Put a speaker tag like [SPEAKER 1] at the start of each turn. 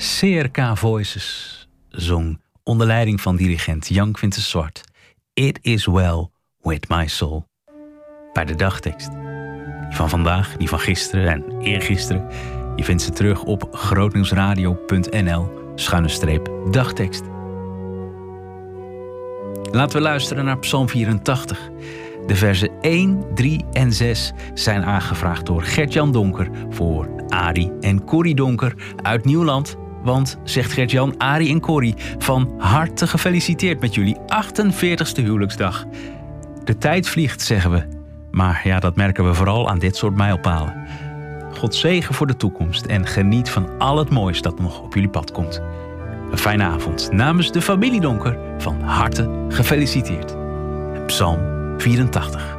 [SPEAKER 1] CRK Voices zong onder leiding van dirigent Jan Quintus Zwart It Is Well With My Soul. Bij de dagtekst. Die van vandaag, die van gisteren en eergisteren. Je vindt ze terug op grootnieuwsradio.nl/dagtekst. Laten we luisteren naar Psalm 84. De versen 1, 3 en 6 zijn aangevraagd door Gert-Jan Donker voor Arie en Corrie Donker uit Nieuwland. Want, zegt Gert-Jan, Arie en Corrie, van harte gefeliciteerd met jullie 48ste huwelijksdag. De tijd vliegt, zeggen we. Maar ja, dat merken we vooral aan dit soort mijlpalen. God zegen voor de toekomst en geniet van al het moois dat nog op jullie pad komt. Een fijne avond namens de familie Donker. Van harte gefeliciteerd. Psalm 84.